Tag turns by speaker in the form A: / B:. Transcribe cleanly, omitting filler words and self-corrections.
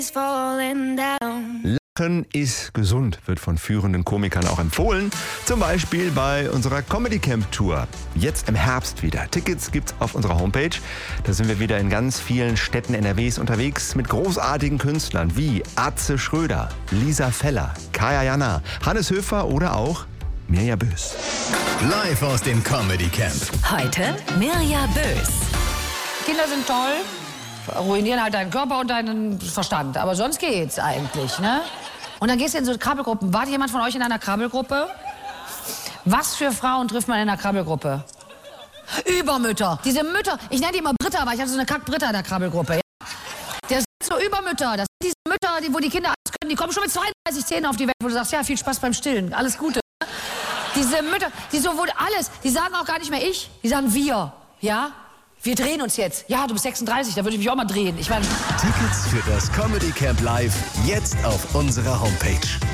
A: Lachen ist gesund, wird von führenden Komikern auch empfohlen. Zum Beispiel bei unserer Comedy Camp Tour. Jetzt im Herbst wieder. Tickets gibt's auf unserer Homepage. Da sind wir wieder in ganz vielen Städten NRWs unterwegs mit großartigen Künstlern wie Atze Schröder, Lisa Feller, Kaya Jana, Hannes Höfer oder auch Mirja Bös.
B: Live aus dem Comedy Camp.
C: Heute Mirja Bös.
D: Kinder sind toll, ruinieren halt deinen Körper und deinen Verstand. Aber sonst geht's eigentlich, ne? Und dann gehst du in so Krabbelgruppen. War jemand von euch in einer Krabbelgruppe? Was für Frauen trifft man in einer Krabbelgruppe? Übermütter. Diese Mütter, ich nenne die immer Britta, weil ich hatte so eine Kack-Britta in der Krabbelgruppe. Ja? Das sind so Übermütter. Das sind diese Mütter, wo die Kinder alles können. Die kommen schon mit 32 Zähnen auf die Welt, wo du sagst, ja, viel Spaß beim Stillen, alles Gute. Diese Mütter, die so wohl alles, die sagen auch gar nicht mehr ich, die sagen wir, ja? Wir drehen uns jetzt. Ja, du bist 36, da würde ich mich auch mal drehen. Ich meine,
B: Tickets für das Comedy Camp Live jetzt auf unserer Homepage.